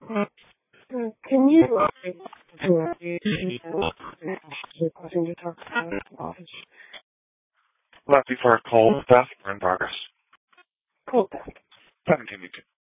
Can you requesting to talk to the office? Lefty for a call, Beth, or in progress? Cool, Beth. 17 to 2.